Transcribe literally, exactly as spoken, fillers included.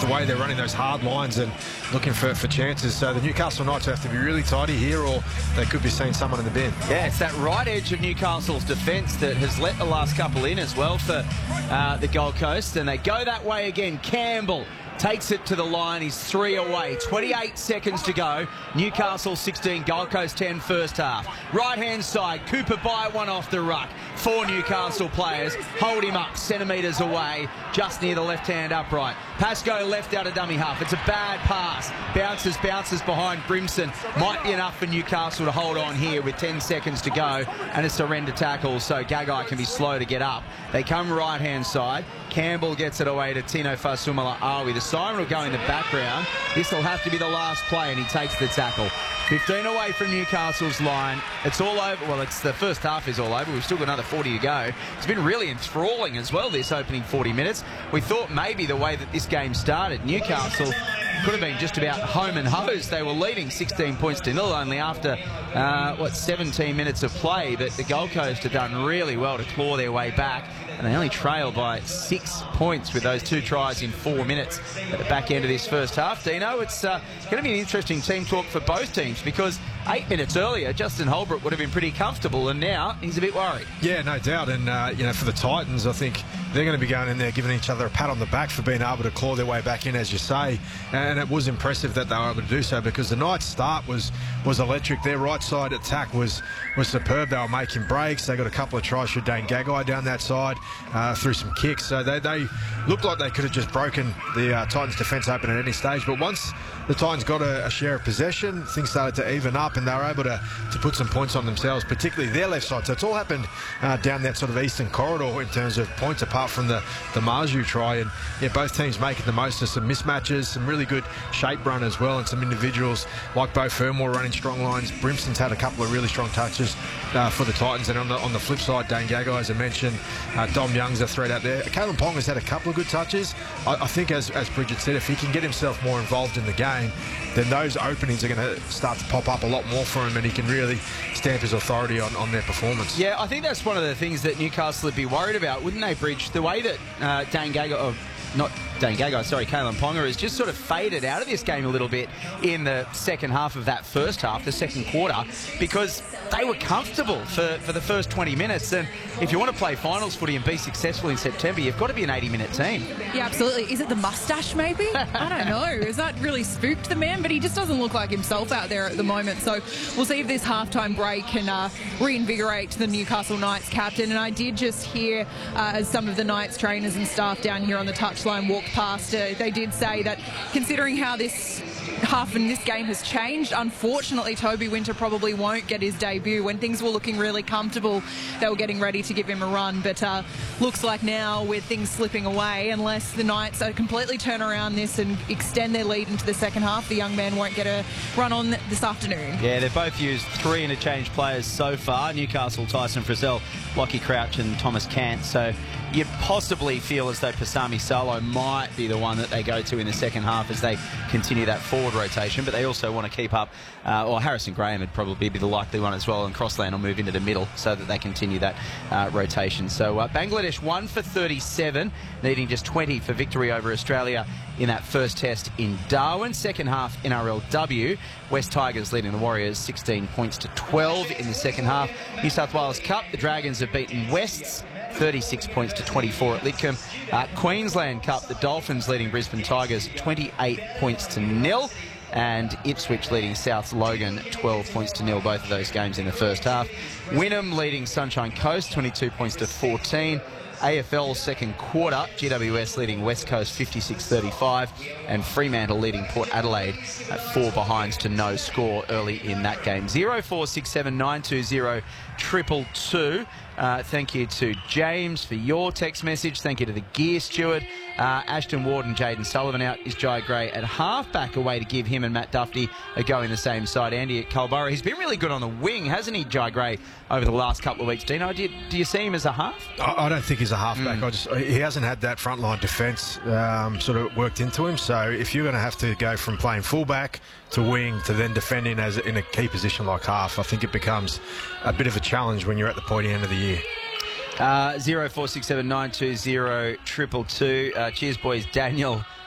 way they're running those hard lines and looking for, for chances. So the Newcastle Knights have to be really tidy here, or they could be seeing someone in the bin. Yeah, it's that right edge of Newcastle's defence that has let the last couple in as well for uh, the Gold Coast. And they go that way again. Campbell takes it to the line. He's three away. twenty-eight seconds to go. Newcastle sixteen, Gold Coast ten first half. Right-hand side, Cooper by one off the ruck. Four Newcastle players hold him up centimetres away, just near the left-hand upright. Pascoe left out of dummy half. It's a bad pass. Bounces, bounces behind Brimson. Might be enough for Newcastle to hold on here with ten seconds to go, and a surrender tackle, so Gagai can be slow to get up. They come right-hand side. Campbell gets it away to Tino Fasumala-Awi. The siren will go in the background. This will have to be the last play, and he takes the tackle. fifteen away from Newcastle's line. It's all over. Well, it's the first half is all over. We've still got another forty to go. It's been really enthralling as well, this opening forty minutes. We thought maybe the way that this game started, Newcastle could have been just about home and hosed. They were leading sixteen points to nil only after, uh, what, seventeen minutes of play. But the Gold Coast have done really well to claw their way back. And they only trail by six points with those two tries in four minutes at the back end of this first half. Dino, it's uh, going to be an interesting team talk for both teams, because eight minutes earlier, Justin Holbrook would have been pretty comfortable, and now he's a bit worried. Yeah, no doubt. And, uh, you know, for the Titans, I think they're going to be going in there giving each other a pat on the back for being able to claw their way back in, as you say. And it was impressive that they were able to do so, because the Knights' start was was electric. Their right side attack was was superb. They were making breaks. They got a couple of tries for Dane Gagai down that side uh, through some kicks. So they, they looked like they could have just broken the uh, Titans' defence open at any stage. But once the Titans got a, a share of possession, things started to even up, and they were able to, to put some points on themselves, particularly their left side. So it's all happened uh, down that sort of eastern corridor in terms of points, apart from the, the Marju try. And yeah, both teams making the most of some mismatches, some really good shape run as well, and some individuals like Beau Fermor running strong lines. Brimson's had a couple of really strong touches uh, for the Titans. And on the on the flip side, Dane Gagai, as I mentioned, uh, Dom Young's a threat out there. Kalyn Ponga's had a couple of good touches. I, I think, as, as Bridget said, if he can get himself more involved in the game, then those openings are going to start to pop up a lot more for him, and he can really stamp his authority on, on their performance. Yeah, I think that's one of the things that Newcastle would be worried about, wouldn't they, Bridge? The way that uh, Dane Gagai, oh, not Dane Gagai, sorry, Kalyn Ponga has just sort of faded out of this game a little bit in the second half of that first half, the second quarter, because they were comfortable for, for the first twenty minutes. And if you want to play finals footy and be successful in September, you've got to be an eighty minute team. Yeah, absolutely. Is it the mustache, maybe? I don't know. Has that really spooked the man? But he just doesn't look like himself out there at the moment. So we'll see if this halftime break can uh, reinvigorate the Newcastle Knights captain. And I did just hear, uh, as some of the Knights trainers and staff down here on the touchline walked past, uh, they did say that considering how this half in this game has changed, unfortunately Toby Winter probably won't get his debut. When things were looking really comfortable, they were getting ready to give him a run, but uh, looks like now with things slipping away, unless the Knights uh, completely turn around this and extend their lead into the second half, the young man won't get a run on this afternoon. Yeah, they've both used three interchange players so far. Newcastle, Tyson Frizzell, Lockie Crouch and Thomas Cant. So you possibly feel as though Pasami Salo might be the one that they go to in the second half as they continue that forward rotation, but they also want to keep up, uh, or Harrison Graham would probably be the likely one as well, and Crossland will move into the middle so that they continue that uh, rotation. So uh, Bangladesh one for thirty-seven, needing just twenty for victory over Australia in that first test in Darwin. Second half N R L W, West Tigers leading the Warriors sixteen points to twelve in the second half. New South Wales Cup, the Dragons have beaten Wests thirty-six points to twenty-four at Lidcombe. Uh, Queensland Cup, the Dolphins leading Brisbane Tigers twenty-eight points to nil. And Ipswich leading South Logan twelve points to nil, both of those games in the first half. Wynnum leading Sunshine Coast twenty-two points to fourteen. A F L second quarter, G W S leading West Coast fifty-six thirty-five, and Fremantle leading Port Adelaide at four behinds to no score early in that game. zero four six seven nine two zero triple two. Uh, thank you to James for your text message. Thank you to the gear steward. Uh, Ashton Ward and Jaden Sullivan out. Is Jai Gray at half-back, a way to give him and Matt Duffy a go in the same side. Andy at Culburra. He's been really good on the wing, hasn't he, Jai Gray, over the last couple of weeks? Dino, do you, do you see him as a half? I, I don't think he's a half-back. Mm. I just, he hasn't had that frontline defence um, sort of worked into him. So if you're going to have to go from playing fullback to wing to then defending as in a key position like half, I think it becomes a bit of a challenge when you're at the pointy end of the year. Uh, zero four six seven nine two zero triple two. Uh, cheers, boys. Daniel